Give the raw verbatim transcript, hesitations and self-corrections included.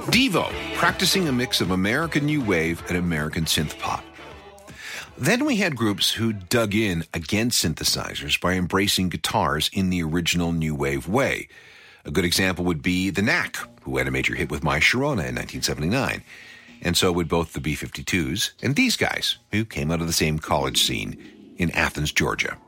Devo, practicing a mix of American new wave and American synth pop. Then we had groups who dug in against synthesizers by embracing guitars in the original new wave way. A good example would be The Knack, who had a major hit with My Sharona in nineteen seventy-nine. And so would both the B fifty-twos and these guys, who came out of the same college scene in Athens, Georgia.